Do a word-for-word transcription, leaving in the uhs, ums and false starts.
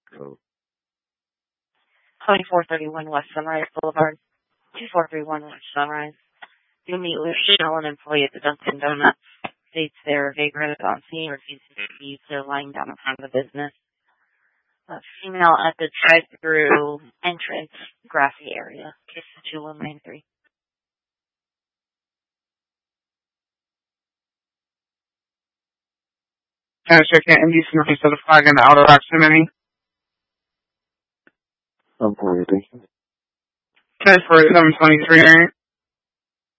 Oh. twenty-four thirty-one West Sunrise Boulevard, two four three one West Sunrise. You'll meet with Cheryl, an employee at the Dunkin' Donuts. States they're vagrant on scene, refuses to be used. They're lying down in front of the business. A female at the drive-through entrance, grassy area. Case two one nine three. Can I check in indecent use of the flag in the outer proximity? I'm for you, thank you. Ten for seven twenty-three, right?